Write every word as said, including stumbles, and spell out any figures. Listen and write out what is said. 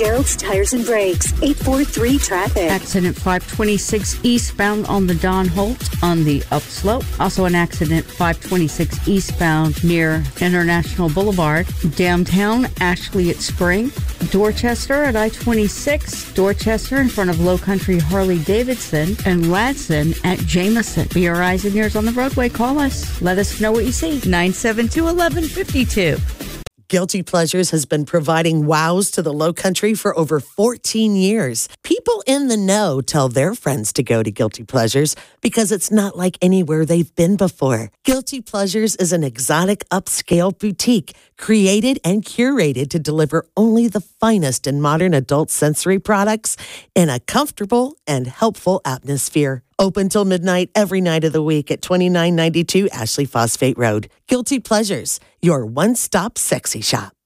Gerald's Tires and Brakes, eight four three traffic. Accident five twenty-six eastbound on the Don Holt on the upslope. Also an accident five twenty-six eastbound near International Boulevard. Downtown, Ashley at Spring. Dorchester at I twenty-six. Dorchester in front of Low Country Harley Davidson. And Ladson at Jameson. Be your eyes and ears on the roadway. Call us. Let us know what you see. nine seven two, one one five two. Guilty Pleasures has been providing wows to the Low Country for over fourteen years. People in the know tell their friends to go to Guilty Pleasures because it's not like anywhere they've been before. Guilty Pleasures is an exotic upscale boutique created and curated to deliver only the finest in modern adult sensory products in a comfortable and helpful atmosphere. Open till midnight every night of the week at twenty-nine ninety-two Ashley Phosphate Road. Guilty Pleasures, your one-stop sexy shop.